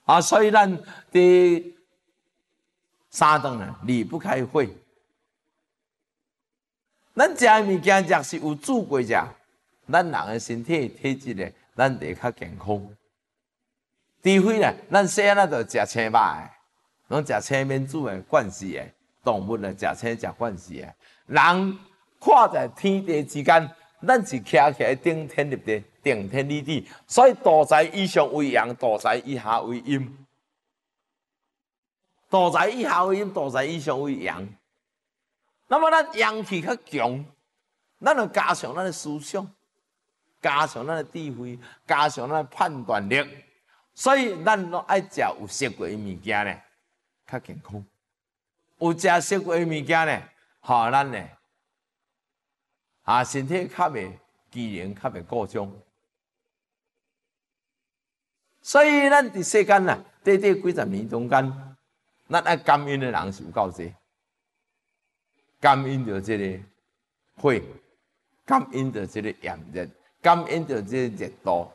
所以咱第三顿啊，离不开血。咱食的物件若是有煮过食，咱人的身体体质咧，咱会较健康。除非咧，咱细汉仔就食青肉的，拢食青面煮的惯势的动物咧，食青食惯势的。人看在天地之间，咱是徛起来顶天立地，顶天立地。所以大财以上为阳，大财以下为阴。大财以下为阴，大财以上为阳。那么咱阳气较强，咱就加强咱的思想，加强咱的智慧，加强咱的判断力。所以咱拢爱食有食过的物件咧，较健康。有食食过的物件咧，咱咧身体较袂机能，较袂故障。所以咱伫世间啊，短短几十年中间，咱爱感恩的人是有够济。感恩着这个火，感恩着这个炎热，感恩着这个热度。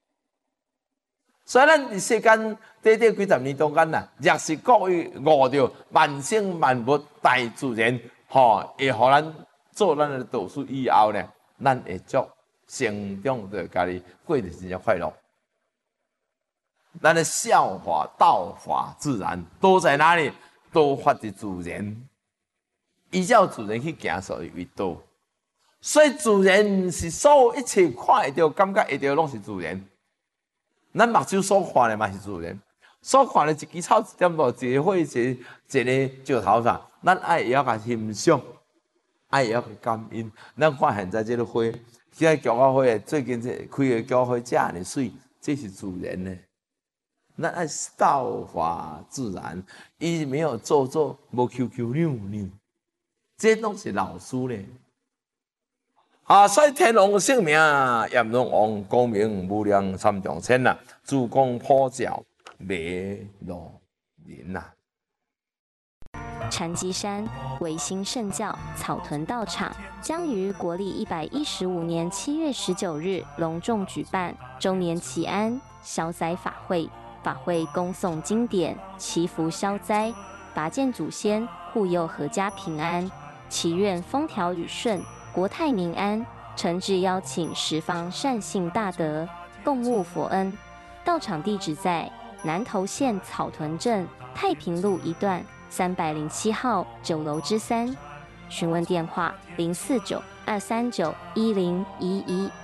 所以咱伫世间短短几十年中间呐，若是各位悟着万生万物大自然，会互咱做咱的导师以后呢，咱会足成长着家己过得真正快乐。咱的效法道法自然都在哪里？都发自自然。依照自然去行，所以为道。所以自然是所有一切看会到、感觉会到，拢是自然。咱目睭所看的嘛是自然，所看的一枝草、一点露、一个火、一个石头啥，咱爱会晓甲欣赏，爱会晓甲感恩。咱看现在这个花，现在菊花花最近这开的菊花花这样水，这是自然的。咱爱道法自然，伊没有做无扭扭。这拢是老师咧，所以天龙性命，炎龙王光明无量三重天呐，主公普照灭路人呐。 禅机山维新圣教草屯道场将于国历115年7月19日隆重举办周年祈安消灾法会，法会恭诵经典，祈福消灾，拔剑祖先，护佑阖家平安。祈愿风调雨顺，国泰民安。诚挚邀请十方善信大德共沐佛恩。道场地址在南投县草屯镇太平路一段307号9楼之3。询问电话：049-239-1011。